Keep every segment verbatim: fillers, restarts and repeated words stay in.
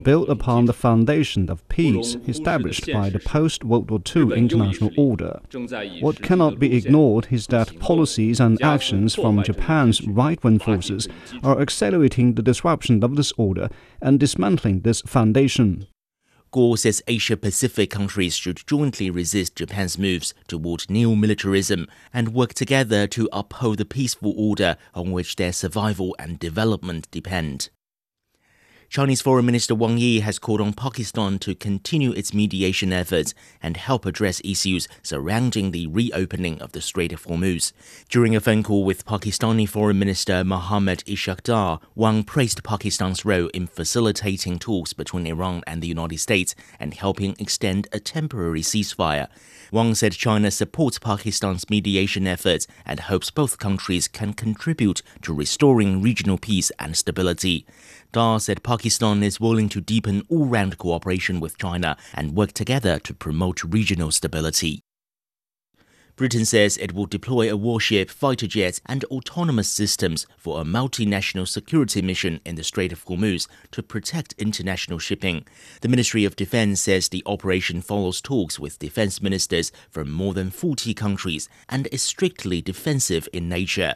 built upon the foundation of peace established by the post-World War Two international order. What cannot be ignored is that policies and actions from Japan's right-wing forces are accelerating the disruption of this order and dismantling this foundation. Guo says Asia-Pacific countries should jointly resist Japan's moves toward neo-militarism and work together to uphold the peaceful order on which their survival and development depend. Chinese Foreign Minister Wang Yi has called on Pakistan to continue its mediation efforts and help address issues surrounding the reopening of the Strait of Hormuz. During a phone call with Pakistani Foreign Minister Mohammad Ishaq Dar, Wang praised Pakistan's role in facilitating talks between Iran and the United States and helping extend a temporary ceasefire. Wang said China supports Pakistan's mediation efforts and hopes both countries can contribute to restoring regional peace and stability. Dar said Pakistan is willing to deepen all-round cooperation with China and work together to promote regional stability. Britain says it will deploy a warship, fighter jets and autonomous systems for a multinational security mission in the Strait of Hormuz to protect international shipping. The Ministry of Defense says the operation follows talks with defense ministers from more than forty countries and is strictly defensive in nature.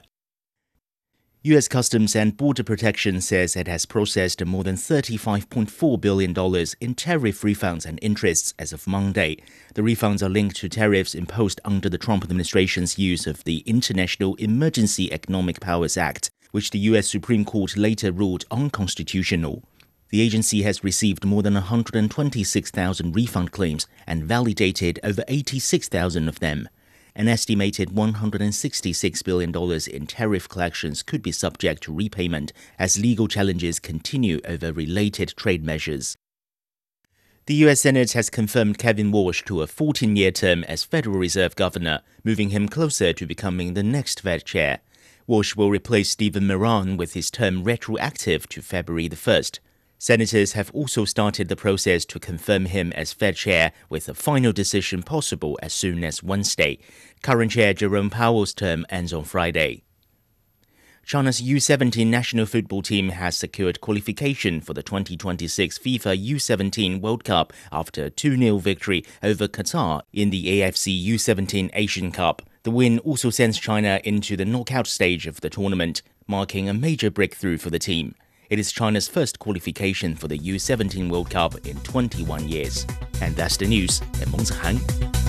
U S Customs and Border Protection says it has processed more than thirty-five point four billion dollars in tariff refunds and interests as of Monday. The refunds are linked to tariffs imposed under the Trump administration's use of the International Emergency Economic Powers Act, which the U S Supreme Court later ruled unconstitutional. The agency has received more than one hundred twenty-six thousand refund claims and validated over eighty-six thousand of them. An estimated one hundred sixty-six billion dollars in tariff collections could be subject to repayment as legal challenges continue over related trade measures. The U S Senate has confirmed Kevin Walsh to a fourteen-year term as Federal Reserve Governor, moving him closer to becoming the next Fed chair. Walsh will replace Stephen Moran with his term retroactive to February the first. Senators have also started the process to confirm him as Fed chair, with a final decision possible as soon as Wednesday. Current chair Jerome Powell's term ends on Friday. China's U seventeen national football team has secured qualification for the twenty twenty-six FIFA U seventeen World Cup after a two nil victory over Qatar in the A F C U seventeen Asian Cup. The win also sends China into the knockout stage of the tournament, marking a major breakthrough for the team. It is China's first qualification for the U seventeen World Cup in twenty-one years. And that's the news. I'm Meng Zihan.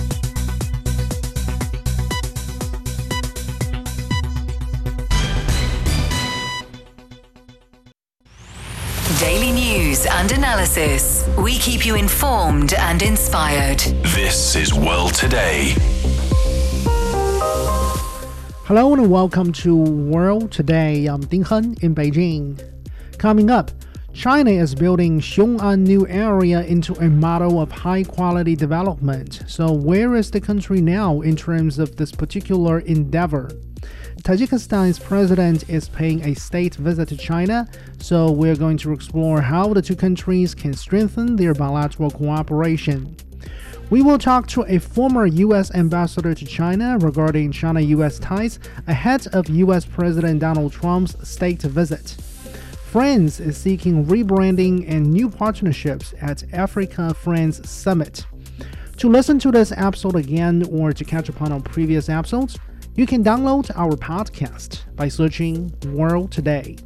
Daily news and analysis. We keep you informed and inspired. This is World Today. Hello and welcome to World Today. I'm Ding Hen in Beijing. Coming up, China is building Xiong'an New Area into a model of high-quality development. So where is the country now in terms of this particular endeavor? Tajikistan's president is paying a state visit to China, so we're going to explore how the two countries can strengthen their bilateral cooperation. We will talk to a former U S ambassador to China regarding China-U S ties ahead of U S President Donald Trump's state visit. France is seeking rebranding and new partnerships at Africa France Summit. To listen to this episode again or to catch up on our previous episodes, you can download our podcast by searching World Today.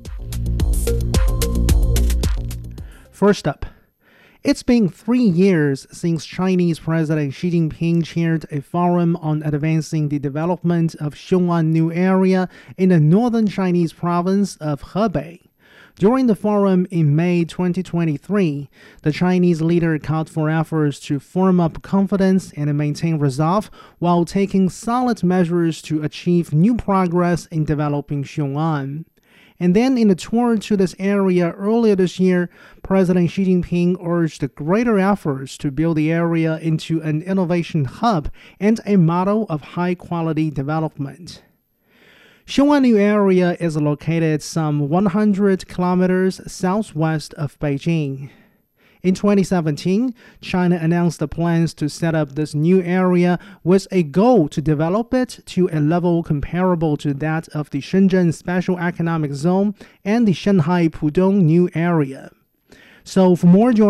First up, it's been three years since Chinese President Xi Jinping chaired a forum on advancing the development of Xiong'an New Area in the northern Chinese province of Hebei. During the forum in May twenty twenty-three, the Chinese leader called for efforts to firm up confidence and maintain resolve while taking solid measures to achieve new progress in developing Xiong'an. And then in a tour to this area earlier this year, President Xi Jinping urged greater efforts to build the area into an innovation hub and a model of high-quality development. Xiong'an New Area is located some one hundred kilometers southwest of Beijing. In twenty seventeen, China announced the plans to set up this new area with a goal to develop it to a level comparable to that of the Shenzhen Special Economic Zone and the Shanghai Pudong New Area. So for more